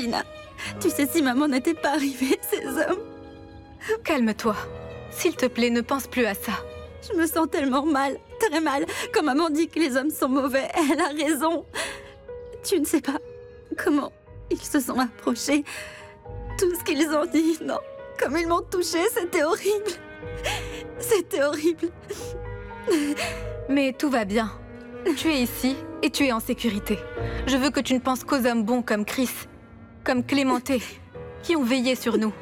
Lina. Tu sais, si maman n'était pas arrivée, ces hommes... Calme-toi. S'il te plaît, ne pense plus à ça. Je me sens tellement mal, très mal. Quand maman dit que les hommes sont mauvais, elle a raison. Tu ne sais pas comment ils se sont approchés. Tout ce qu'ils ont dit, non. Comme ils m'ont touchée, c'était horrible. C'était horrible. Mais tout va bien. Tu es ici et tu es en sécurité. Je veux que tu ne penses qu'aux hommes bons comme Chris, comme Clémenté, qui ont veillé sur nous.